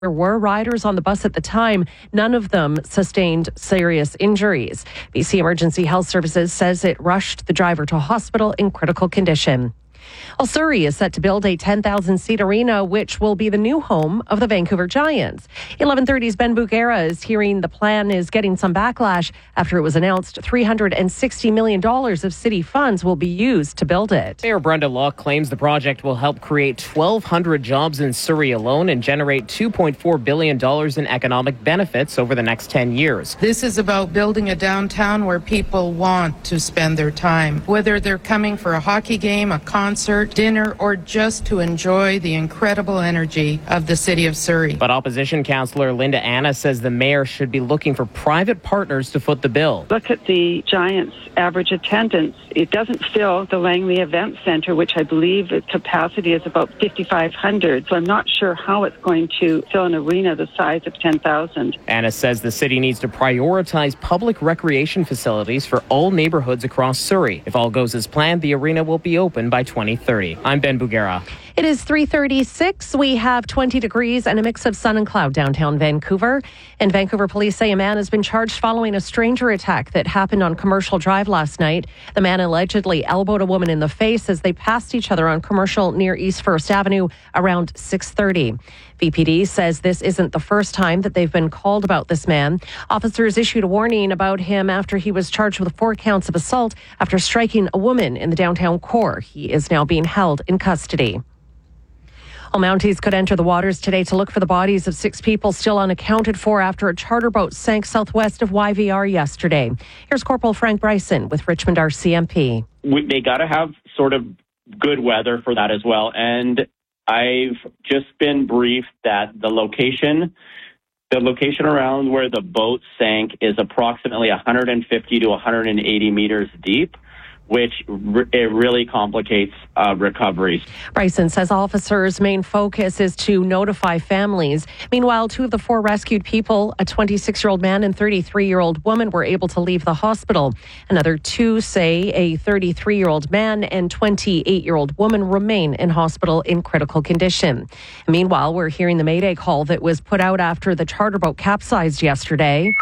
There were riders on the bus at the time. None of them sustained serious injuries. BC Emergency Health Services says it rushed the driver to hospital in critical condition. Well, Surrey is set to build a 10,000-seat arena, which will be the new home of the Vancouver Giants. 11:30's Ben Bugera is hearing the plan is getting some backlash after it was announced $360 million of city funds will be used to build it. Mayor Brenda Locke claims the project will help create 1,200 jobs in Surrey alone and generate $2.4 billion in economic benefits over the next 10 years. This is about building a downtown where people want to spend their time, whether they're coming for a hockey game, a concert, dinner, or just to enjoy the incredible energy of the city of Surrey. But opposition councillor Linda Anna says the mayor should be looking for private partners to foot the bill. Look at the Giants' average attendance. It doesn't fill the Langley Event Centre, which I believe its capacity is about 5,500. So I'm not sure how it's going to fill an arena the size of 10,000. Anna says the city needs to prioritize public recreation facilities for all neighborhoods across Surrey. If all goes as planned, the arena will be open by 2030. I'm Ben Bugera. It is 3:36. We have 20 degrees and a mix of sun and cloud downtown Vancouver. And Vancouver police say a man has been charged following a stranger attack that happened on Commercial Drive last night. The man allegedly elbowed a woman in the face as they passed each other on Commercial near East 1st Avenue around 6:30. VPD says this isn't the first time that they've been called about this man. Officers issued a warning about him after he was charged with 4 counts of assault after striking a woman in the downtown core. He is now being held in custody. All Mounties could enter the waters today to look for the bodies of 6 people still unaccounted for after a charter boat sank southwest of YVR yesterday. Here's Corporal Frank Bryson with Richmond RCMP. They got to have sort of good weather for that as well. And I've just been briefed that the location around where the boat sank is approximately 150 to 180 meters deep, which it really complicates recoveries. Bryson says officers' main focus is to notify families. Meanwhile, 2 of the 4 rescued people, a 26-year-old man and 33-year-old woman, were able to leave the hospital. Another 2 say a 33-year-old man and 28-year-old woman remain in hospital in critical condition. Meanwhile, we're hearing the Mayday call that was put out after the charter boat capsized yesterday.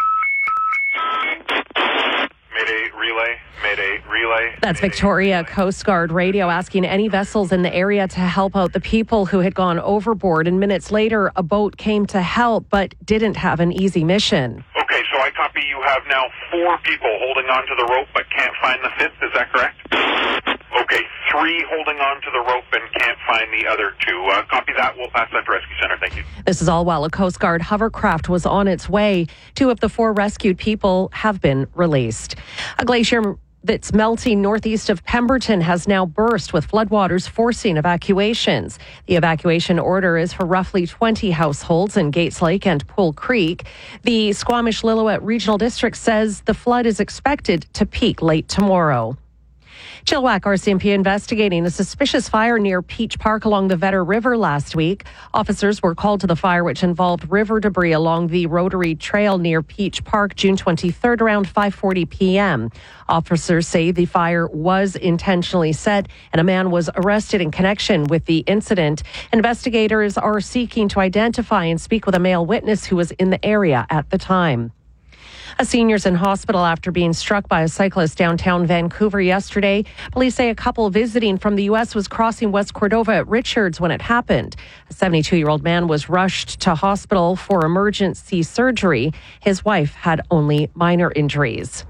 That's Victoria Coast Guard radio asking any vessels in the area to help out the people who had gone overboard. And minutes later, a boat came to help but didn't have an easy mission. Okay, so I copy you have now 4 people holding onto the rope but can't find the 5th. Is that correct? Okay, 3 holding on to the rope and can't find the other 2. Copy that. We'll pass that to Rescue Center. Thank you. This is all while a Coast Guard hovercraft was on its way. 2 of the 4 rescued people have been released. A glacier that's melting northeast of Pemberton has now burst, with floodwaters forcing evacuations. The evacuation order is for roughly 20 households in Gates Lake and Pool Creek. The Squamish-Lillooet Regional District says the flood is expected to peak late tomorrow. Chilliwack RCMP investigating a suspicious fire near Peach Park along the Vedder River last week. Officers were called to the fire, which involved river debris along the Rotary Trail near Peach Park, June 23rd, around 5:40 p.m. Officers say the fire was intentionally set and a man was arrested in connection with the incident. Investigators are seeking to identify and speak with a male witness who was in the area at the time. A senior's in hospital after being struck by a cyclist downtown Vancouver yesterday. Police say a couple visiting from the U.S. was crossing West Cordova at Richards when it happened. A 72-year-old man was rushed to hospital for emergency surgery. His wife had only minor injuries.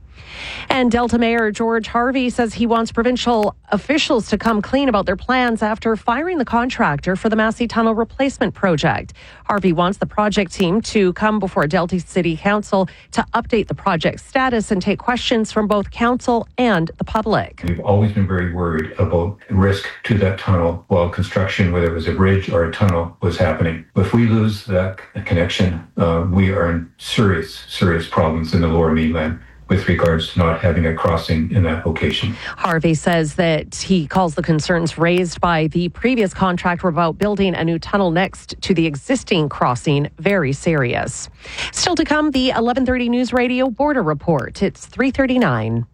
And Delta Mayor George Harvey says he wants provincial officials to come clean about their plans after firing the contractor for the Massey Tunnel replacement project. Harvey wants the project team to come before Delta City Council to update the project status and take questions from both council and the public. We've always been very worried about risk to that tunnel while construction, whether it was a bridge or a tunnel, was happening. If we lose that connection, we are in serious problems in the Lower Mainland with regards to not having a crossing in that location. Harvey says that he calls the concerns raised by the previous contractor about building a new tunnel next to the existing crossing very serious. Still to come, the 11:30 News Radio Border Report. It's 3:39.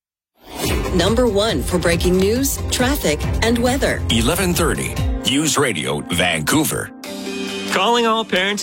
Number 1 for breaking news, traffic, and weather. 11:30 News Radio Vancouver. Calling all parents